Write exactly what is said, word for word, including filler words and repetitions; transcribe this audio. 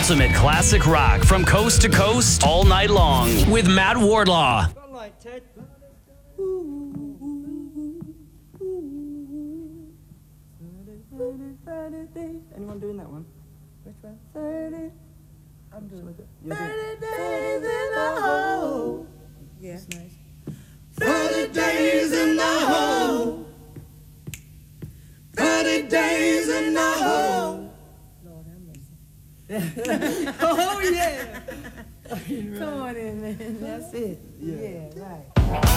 ultimate classic rock from coast to coast all night long with Matt Wardlaw. Like Ted. Anyone doing that one? Which one? thirty. I'm doing it. thirty days in a hole. Yeah. That's nice. thirty days in the hole. thirty days in the hole. Lord have mercy. Oh, yeah. Come on in, man. That's it. Yeah, yeah right.